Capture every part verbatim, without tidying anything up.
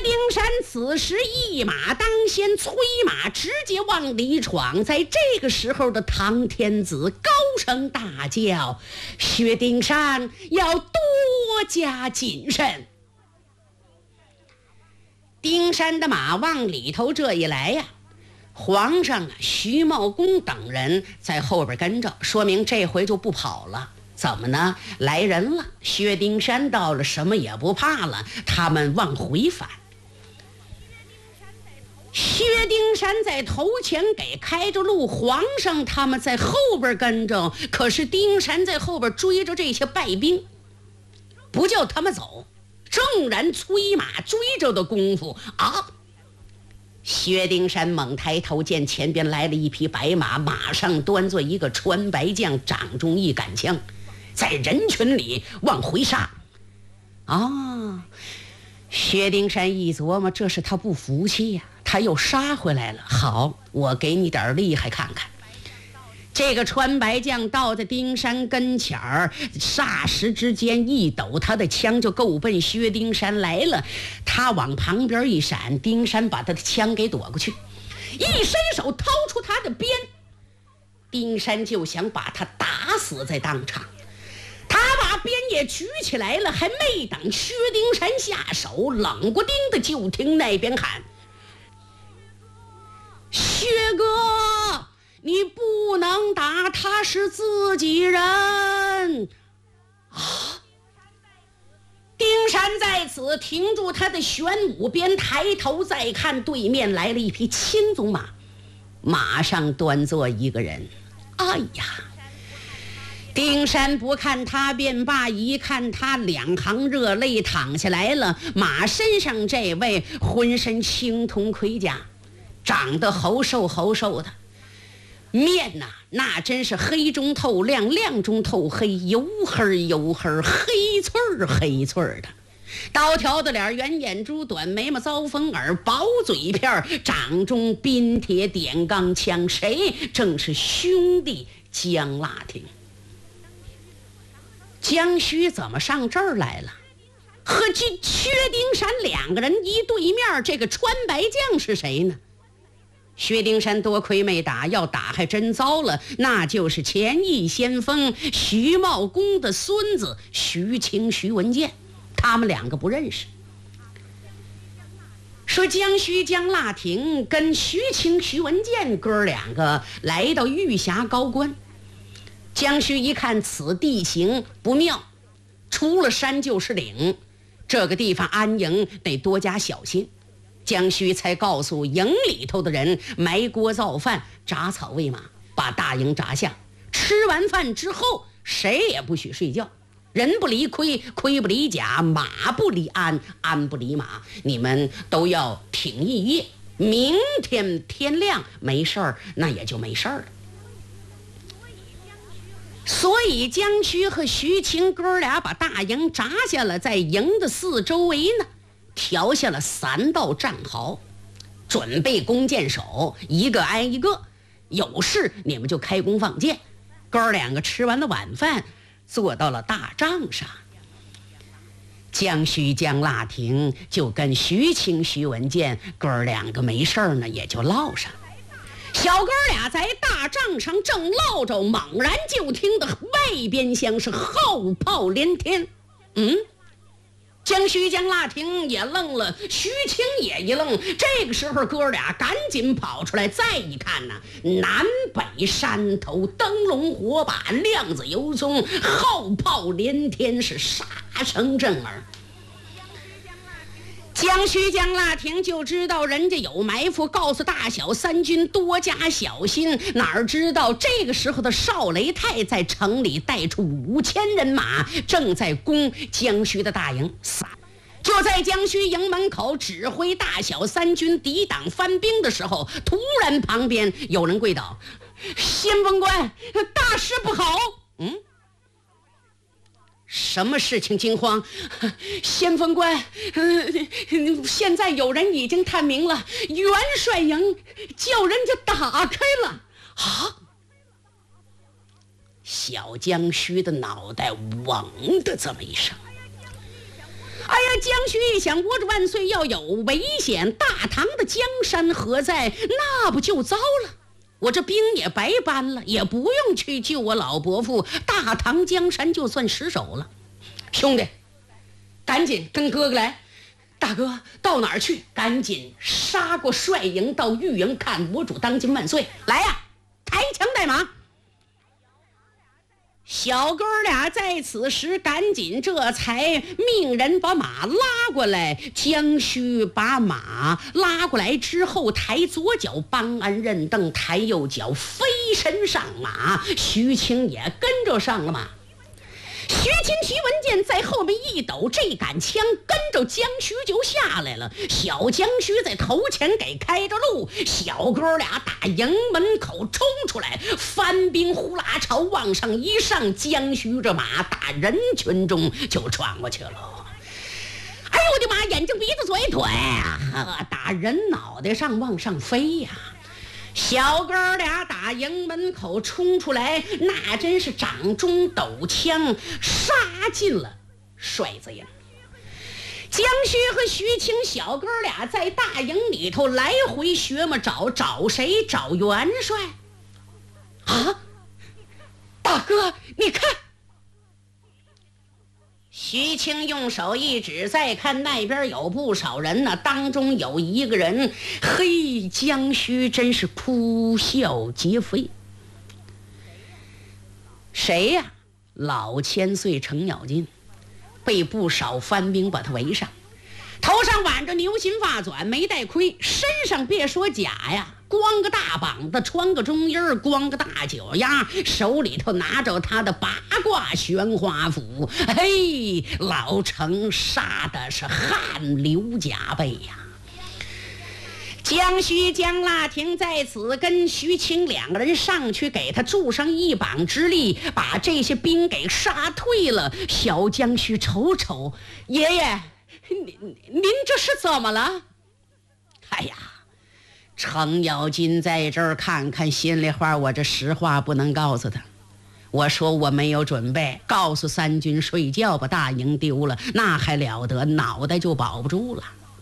丁山此时一马当先，催马直接往里闯。在这个时候的唐天子高声大叫：薛丁山要多加谨慎。丁山的马往里头这一来呀，皇上啊、徐茂公等人在后边跟着，说明这回就不跑了。怎么呢？来人了，薛丁山到了，什么也不怕了，他们往回返。薛丁山在头前给开着路，皇上他们在后边跟着，可是丁山在后边追着这些败兵，不叫他们走。正然催马追着的功夫啊，薛丁山猛抬头，见前边来了一匹白马，马上端坐一个穿白将，掌中一杆枪，在人群里往回杀。啊，薛丁山一琢磨，这是他不服气呀、啊，他又杀回来了。好，我给你点厉害看看。这个穿白将到的丁山跟前儿，霎时之间一抖，他的枪就够奔薛丁山来了。他往旁边一闪，丁山把他的枪给躲过去，一伸手掏出他的鞭，丁山就想把他打死在当场。他把鞭也举起来了，还没等薛丁山下手，冷不丁的就听那边喊：薛哥，你不能打，他是自己人啊！丁山在此停住他的玄武鞭，抬头再看，对面来了一匹青鬃马，马上端坐一个人。哎呀！丁山不看他便罢，一看他两行热泪淌下来了。马身上这位浑身青铜盔甲，长得猴瘦猴瘦的，面呐、啊、那真是黑中透亮，亮中透黑，油黑油黑，黑翠儿黑翠儿的。刀条的脸，圆眼珠，短眉毛，遭风耳，薄嘴片，掌中冰铁点钢枪，谁？正是兄弟姜腊廷。江须怎么上这儿来了？和这薛丁山两个人一对面，这个穿白将是谁呢？薛丁山多亏没打，要打还真糟了，那就是前翼先锋徐茂公的孙子徐清徐文建，他们两个不认识。说江须姜腊廷跟徐清徐文建哥两个来到玉峡高关，江须一看此地形不妙，出了山就是岭，这个地方安营得多加小心。江须才告诉营里头的人埋锅造饭，铡草喂马，把大营扎下。吃完饭之后，谁也不许睡觉，人不离盔，盔不离甲，马不离鞍，鞍不离马，你们都要挺一夜，明天天亮没事儿，那也就没事儿了。所以江须和徐清哥俩把大营扎下了，在营的四周围呢调下了三道战壕，准备弓箭手，一个挨一个，有事你们就开弓放箭。哥两个吃完了晚饭，坐到了大帐上。江须姜腊廷就跟徐清徐文建哥两个没事呢，也就唠上。小哥俩在大帐上正唠着，猛然就听得外边厢是号炮连天。嗯，江须姜腊廷也愣了，徐清也一愣。这个时候哥俩赶紧跑出来，再一看呢、啊，南北山头灯笼火把，亮子游踪，号炮连天，是杀声震耳。江须姜腊廷就知道人家有埋伏，告诉大小三军多加小心。哪知道这个时候的邵雷泰在城里带出五千人马，正在攻江须的大营。就在江须营门口指挥大小三军抵挡翻兵的时候，突然旁边有人跪倒：“先锋官，大事不好！”嗯。什么事情惊慌？先锋官、呃，现在有人已经探明了，元帅营叫人家打开了啊！小江须的脑袋嗡的这么一声， 哎呀，江须一想，我这万岁要有危险，大唐的江山何在？那不就糟了？我这兵也白搬了，也不用去救我老伯父，大唐江山就算失守了。兄弟，赶紧跟哥哥来。大哥到哪儿去？赶紧杀过帅营到御营看我主当今万岁。来呀，抬枪带马。小哥俩在此时赶紧这才命人把马拉过来。江须把马拉过来之后，抬左脚帮安认凳，抬右脚飞身上马。徐青也跟着上了马。徐青、徐文健在后面一抖，这杆枪跟着江须就下来了。小江须在头前给开着路，小哥俩打营门口冲出来，翻兵呼啦朝往上一上，江须这马打人群中就闯过去了。哎呦我的妈，眼睛鼻子嘴腿啊，打人脑袋上往上飞呀！小哥俩打营门口冲出来，那真是掌中抖枪，杀进了帅子营。江须和徐青小哥俩在大营里头来回学嘛，找找谁？找元帅啊！大哥，你看。徐青用手一指，再看那边有不少人呢，当中有一个人，嘿，江须真是哭笑皆非。谁呀？老千岁程咬金，被不少番兵把他围上，头上挽着牛心发卷，没带盔，身上别说甲呀，光个大膀子，穿个中衣，光个大脚丫，手里头拿着他的八卦玄花斧。嘿，老程杀的是汗流浃背呀！江须、江腊亭在此跟徐青两个人上去给他助上一膀之力，把这些兵给杀退了。小江须瞅瞅，爷爷，您您这是怎么了？哎呀，程咬金在这儿看看，心里话我这实话不能告诉他。我说我没有准备，告诉三军睡觉，把大营丢了，那还了得，脑袋就保不住了。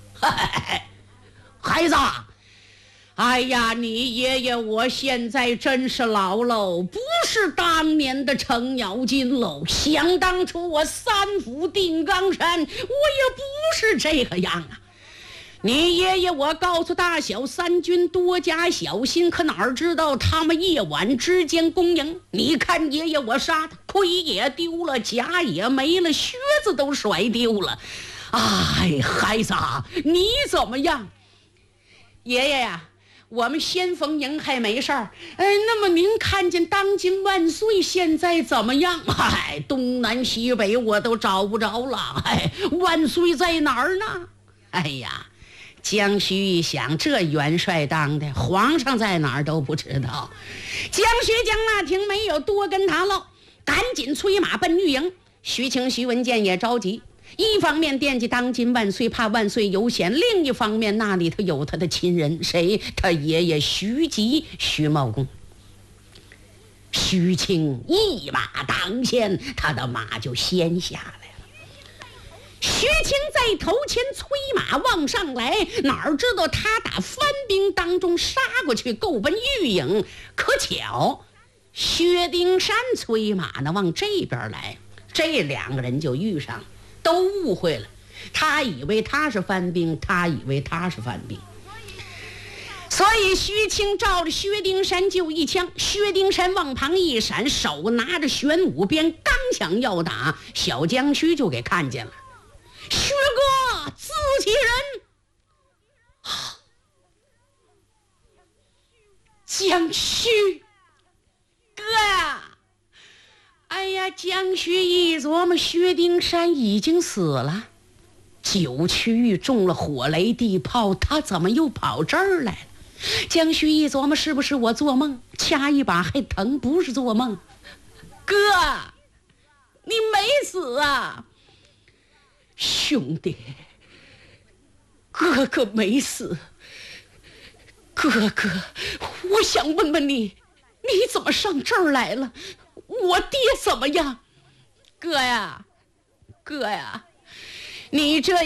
孩子，哎呀，你爷爷我现在真是老喽，不是当年的程咬金喽。想当初我三府定冈山，我也不是这个样啊。你爷爷我告诉大小三军多加小心，可哪知道他们夜晚之间攻营，你看爷爷我杀他，盔也丢了，甲也没了，靴子都甩丢了。哎，孩子，你怎么样？爷爷呀，我们先锋营还没事儿，哎，那么您看见当今万岁现在怎么样？哎，东南西北我都找不着了，哎，万岁在哪儿呢？哎呀，江须一想，这元帅当的，皇上在哪儿都不知道。江须、江腊亭没有多跟他唠，赶紧催马奔御营。徐青、徐文健也着急，一方面惦记当今万岁，怕万岁有险；另一方面，那里头有他的亲人，谁？他爷爷徐吉、徐茂公。徐青一马当先，他的马就先下来了。徐青在头前催马往上来，哪儿知道他打番兵当中杀过去，够奔御营。可巧薛丁山催马呢，往这边来，这两个人就遇上，都误会了。他以为他是番兵，他以为他是番兵。所以徐青照着薛丁山就一枪，薛丁山往旁一闪，手拿着玄武鞭，刚想要打，小江须就给看见了。薛哥，自己人啊！江须哥呀！哎呀，江须一琢磨，薛丁山已经死了，九曲域中了火雷地炮，他怎么又跑这儿来了？江须一琢磨，是不是我做梦？掐一把还疼，不是做梦。哥，你没死啊？兄弟，哥哥没死。哥哥，我想问问你，你怎么上这儿来了？我爹怎么样？哥呀，哥呀， 你这